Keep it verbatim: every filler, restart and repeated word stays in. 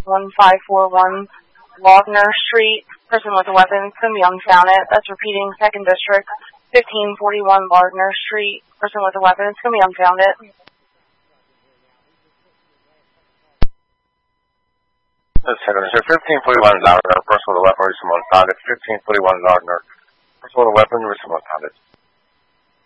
one five four one Wagner Street. Person with a weapon is going to be unfounded. That's repeating, second District, fifteen forty-one Wagner Street. Person with a weapon is going to be unfounded. Second District, fifteen forty-one Wagner. Person with a weapon is unfounded. fifteen forty-one Wagner. Person with a weapon is unfounded.